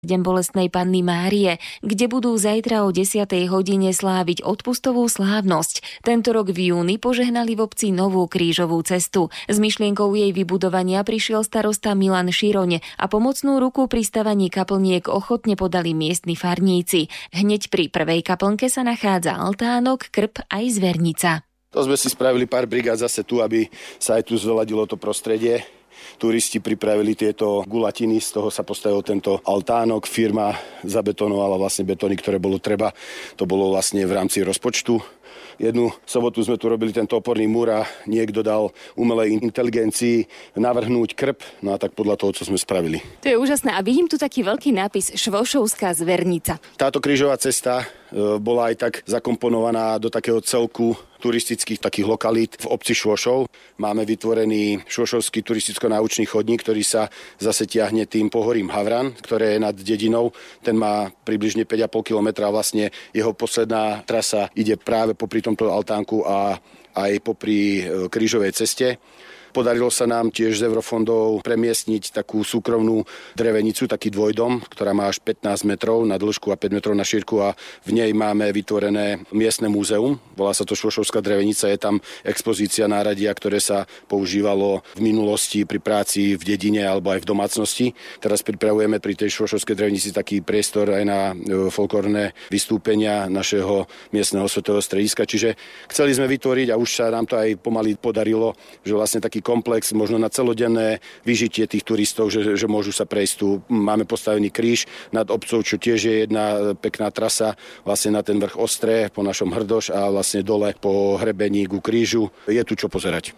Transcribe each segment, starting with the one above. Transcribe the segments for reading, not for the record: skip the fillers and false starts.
Deň bolestnej Panny Márie, kde budú zajtra o 10. hodine sláviť odpustovú slávnosť. Tento rok v júni požehnali v obci novú krížovú cestu. S myšlienkou jej vybudovania prišiel starosta Milan Široň a pomocnú ruku pri stavaní kaplniek ochotne podali miestni farníci. Hneď pri prvej kaplnke sa nachádza altánok, krb aj zvernica. To sme si spravili pár brigád zase tu, aby sa aj tu zveladilo to prostredie. Turisti pripravili tieto gulatiny, z toho sa postavil tento altánok, firma zabetonovala vlastne betóny, ktoré bolo treba. To bolo vlastne v rámci rozpočtu. Jednu sobotu sme tu robili tento oporný múr a niekto dal umelej inteligencii navrhnúť krb, no a tak podľa toho, co sme spravili. To je úžasné a vidím tu taký veľký nápis Švošovská zvernica. Táto krížová cesta bola aj tak zakomponovaná do takého celku turistických takých lokalít v obci Švošov. Máme vytvorený švošovský turisticko-náučný chodník, ktorý sa zase tiahne tým pohorím Havran, ktoré je nad dedinou. Ten má približne 5,5 kilometra a vlastne jeho posledná trasa ide práve popri tomto altánku a aj popri krížovej ceste. Podarilo sa nám tiež z eurofondov premiestniť takú súkromnú drevenicu, taký dvojdom, ktorá má až 15 metrov na dĺžku a 5 metrov na šírku a v nej máme vytvorené miestne múzeum. Volá sa to Švošovská drevenica, je tam expozícia náradia, ktoré sa používalo v minulosti pri práci v dedine alebo aj v domácnosti. Teraz pripravujeme pri tej Švošovskej drevenici taký priestor aj na folklórne vystúpenia našeho miestneho svetového strediska. Čiže chceli sme vytvoriť a už sa nám to aj pomaly podarilo, že vlastne taký komplex možno na celodenné vyžitie tých turistov, že môžu sa prejsť tu. Máme postavený kríž nad obcov, čo tiež je jedna pekná trasa vlastne na ten vrch Ostré po našom Hrdoš a vlastne dole po hrebení ku krížu. Je tu čo pozerať.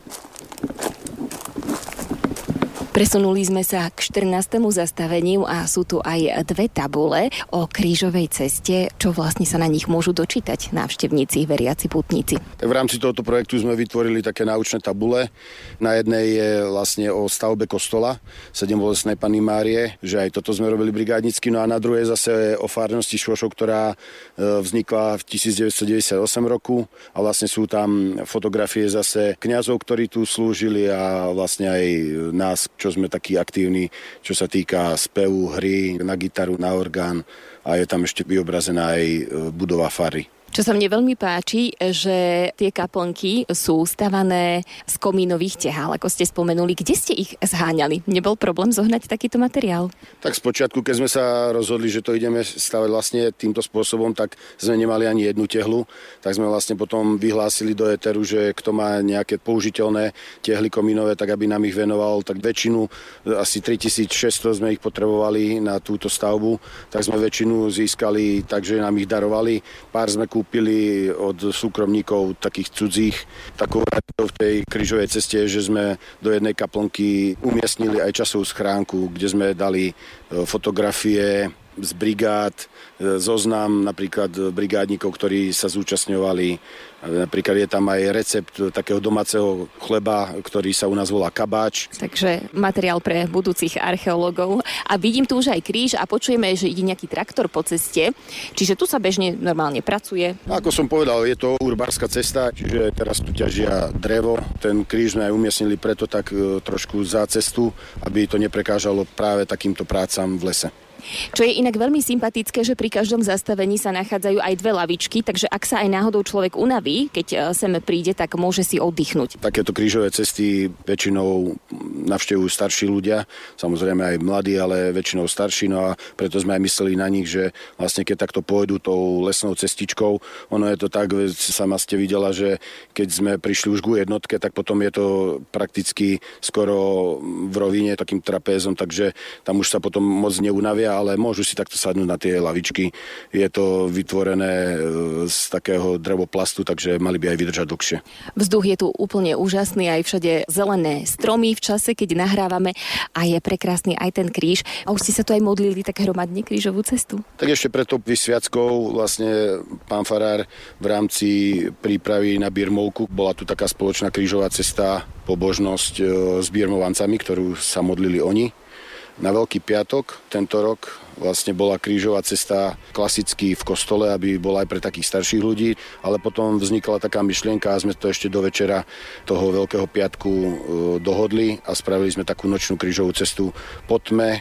Presunuli sme sa k 14. zastaveniu a sú tu aj dve tabule o krížovej ceste, čo vlastne sa na nich môžu dočítať návštevníci, veriaci pútnici. V rámci tohto projektu sme vytvorili také náučné tabule. Na jednej je vlastne o stavbe kostola Deň bolestnej Panny Márie, že aj toto sme robili brigádnicky, no a na druhej zase o farnosti Švošov, ktorá vznikla v 1998 roku a vlastne sú tam fotografie zase kňazov, ktorí tu slúžili a vlastne aj nás, čo sme takí aktívni, čo sa týka spevu, hry, na gitaru, na orgán a je tam ešte vyobrazená aj budova fary. Čo sa mne veľmi páči, že tie kaplnky sú stavané z komínových tehál, ako ste spomenuli. Kde ste ich zháňali? Nebol problém zohnať takýto materiál? Tak spočiatku, keď sme sa rozhodli, že to ideme stavať vlastne týmto spôsobom, tak sme nemali ani jednu tehlu. Tak sme vlastne potom vyhlásili do éteru, že kto má nejaké použiteľné tehly komínové, tak aby nám ich venoval. Tak väčšinu, asi 3600 sme ich potrebovali na túto stavbu, tak sme väčšinu získali, takže nám ich darovali. Pár sme kúpili od súkromníkov takých cudzích. Takou radou v tej krížovej ceste, že sme do jednej kaplnky umiestnili aj časovú schránku, kde sme dali fotografie z brigád, zoznam napríklad brigádnikov, ktorí sa zúčastňovali. Napríklad je tam aj recept takého domáceho chleba, ktorý sa u nás volá kabáč. Takže materiál pre budúcich archeológov. A vidím tu už aj kríž a počujeme, že ide nejaký traktor po ceste. Čiže tu sa bežne normálne pracuje. Ako som povedal, je to urbárska cesta, čiže teraz tu ťažia drevo. Ten kríž sme aj umiestnili preto tak trošku za cestu, aby to neprekážalo práve takýmto prácam v lese. Čo je inak veľmi sympatické, že pri každom zastavení sa nachádzajú aj dve lavičky, takže ak sa aj náhodou človek unaví, keď sem príde, tak môže si oddychnúť. Takéto krížové cesty väčšinou navštevujú starší ľudia, samozrejme aj mladí, ale väčšinou starší, no a preto sme aj mysleli na nich, že vlastne keď takto pôjdu tou lesnou cestičkou, ono je to tak, sama ste videla, že keď sme prišli už ku jednotke, tak potom je to prakticky skoro v rovine takým trapézom, takže tam už sa potom moc neunavia, ale môžu si takto sadnúť na tie lavičky. Je to vytvorené z takého drevoplastu, takže mali by aj vydržať dlhšie. Vzduch je tu úplne úžasný, aj všade zelené stromy v čase, keď nahrávame a je prekrásny aj ten kríž. A už ste sa tu aj modlili tak hromadne krížovú cestu? Tak ešte pred tou vysviackou vlastne pán farár v rámci prípravy na birmovku, bola tu taká spoločná krížová cesta, pobožnosť s birmovancami, ktorú sa modlili oni. Na Veľký piatok tento rok vlastne bola krížová cesta klasicky v kostole, aby bola aj pre takých starších ľudí, ale potom vznikla taká myšlienka a sme to ešte do večera toho Veľkého piatku dohodli a spravili sme takú nočnú krížovú cestu po tme,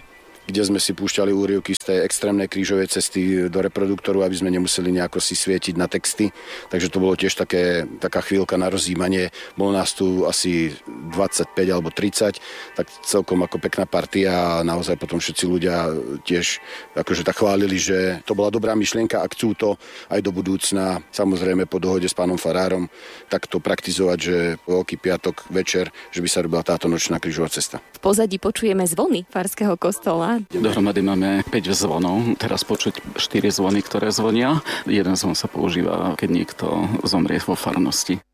kde sme si púšťali úryvky z tej extrémnej krížovej cesty do reproduktoru, aby sme nemuseli nejako si svietiť na texty. Takže to bolo tiež taká chvíľka na rozjímanie. Bolo nás tu asi 25 alebo 30, tak celkom ako pekná partia a naozaj potom všetci ľudia tiež akože tak chválili, že to bola dobrá myšlienka a chcú to aj do budúcna, samozrejme po dohode s pánom farárom, takto praktizovať, že Veľký piatok večer, že by sa robila táto nočná krížová cesta. V pozadí počujeme zvony farského kostola. Dohromady máme 5 zvonov, teraz počuť 4 zvony, ktoré zvonia. Jeden zvon sa používa, keď niekto zomrie vo farnosti.